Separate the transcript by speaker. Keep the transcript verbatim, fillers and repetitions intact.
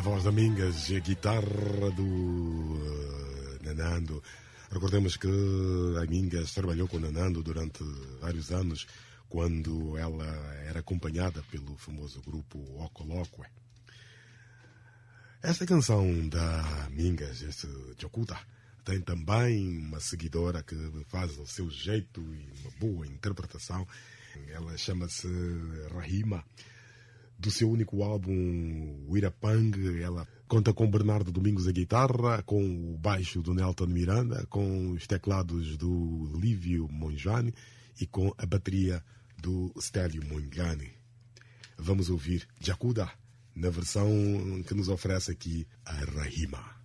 Speaker 1: A voz da Mingas e a guitarra do uh, Nanando. Recordemos que a Mingas trabalhou com o Nanando durante vários anos, quando ela era acompanhada pelo famoso grupo Okoloque. Esta canção da Mingas, este Jokuta, tem também uma seguidora que faz o seu jeito e uma boa interpretação. Ela chama-se Rahima. Do seu único álbum, o Irapang, ela conta com Bernardo Domingos a guitarra, com o baixo do Nelton Miranda, com os teclados do Lívio Monjani e com a bateria do Stélio Mongani. Vamos ouvir Jakuda, na versão que nos oferece aqui a Rahima.